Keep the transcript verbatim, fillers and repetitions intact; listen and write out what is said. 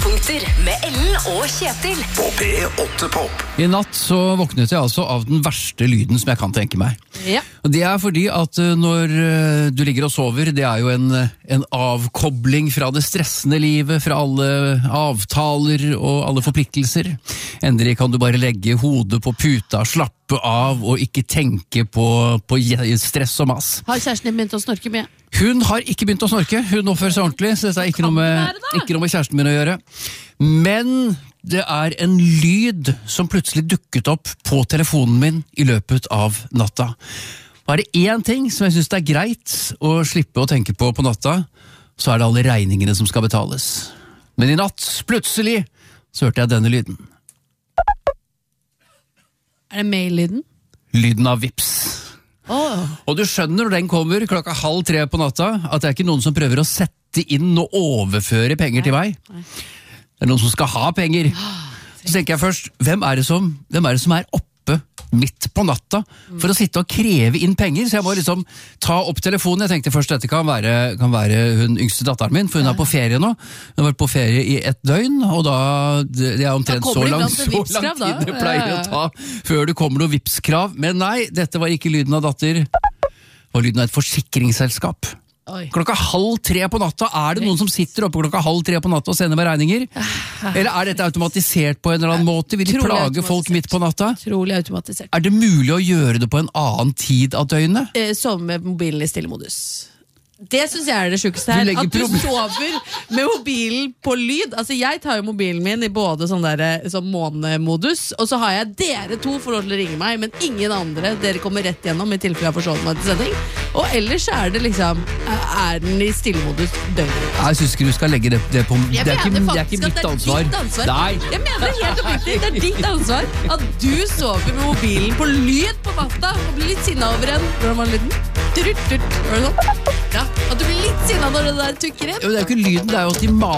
Høydepunkter med Ellen og Kjetil På P åtte Pop. I natt så våknet jeg altså av den verste lyden som jeg kan tenke meg. Ja. Og det er fordi at uh, når uh, du ligger og sover, det er jo en, en avkobling fra det stressende livet, fra alle avtaler og alle forpliktelser. Endelig kan du bare legge hodet på puta, slappe av og ikke tenke på, på stress og mass. Har kjæresten din begynt å snorke mye? Hun har ikke begynt å snorke, hun oppfører seg ordentlig, så dette er ikke noe med, ikke noe med kjæresten min å gjøre. Men det er en lyd som plutselig dukket opp på telefonen min i løpet av natta. Bare én ting som jeg synes det er greit å slippe å tenke på på natta, så er det alle regningene som skal betales. Men i natt, plutselig, så hørte jeg denne lyden. Er det mail-lyden? Lyden av vips. Oh. Og du skjønner når den kommer klokka halv tre på natta, at det er ikke noen som prøver å sette inn og overføre penger til meg. Det er noen som skal ha penger. Så tenker jeg først, hvem er det som, hvem er det som er oppe midt på natta for å sitte og kreve inn penger? Så jeg må liksom ta opp telefonen. Jeg tenkte først, dette kan være, kan være hun yngste datteren min, for hun er på ferie nå. Hun har vært på ferie i ett døgn, og da, det er omtrent så lang, så lang tid det pleier å ta før det kommer noe vipskrav. Men nei, dette var ikke lyden av datter. Det var lyden av et forsikringsselskap. Oi. Klokka halv tre på natta, er det noen som sitter oppe klokka halv tre på natta og sender meg regninger? Eller er dette automatisert på en eller annen måte? Vil de plage folk midt på natta? Trolig automatisert. Er det mulig å gjøre det på en annen tid av døgnet? Eh, som med mobilen i stille-modus. Det synes jeg er det sjukeste her. Du legger At du problem- sover med mobilen på lyd. Altså jeg tar jo mobilen min i både sånn der, sånn månemodus, og så har jeg dere to for lov til å ringe meg, men ingen andre. Dere kommer rett gjennom i tilfelle jeg har forstått meg til sending. Og ellers er det liksom, er den i stille-modus døgnet. Jeg synes ikke du skal legge det, det på det Jeg er, ikke, mener det er ikke faktisk mitt at ansvar. Det er ditt ansvar. Nei. Jeg mener det helt oppriktig. Det er ditt ansvar at du sover med mobilen på lyd på natta og blir litt sinna over en. Hvordan var lyden? Turut, turut. Var det sånn? Ja, at du blir litt sinna når det der tukker inn. Jo, det er jo ikke lyden, det er jo at de maler